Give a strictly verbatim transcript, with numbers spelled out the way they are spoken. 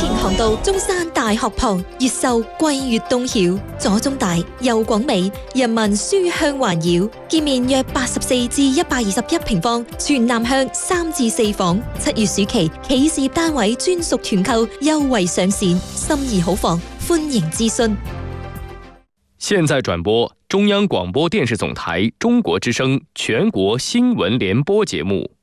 田航道中山大學旁，越秀桂月洞曉，左中大右廣美，人民書香環繞。建面約八十四至一百二十一平方，全南向三至四房。七月暑期企事業單位專屬團購優惠上線，心儀好房，歡迎諮詢。 现在转播中央广播电视总台中国之声全国新闻联播节目。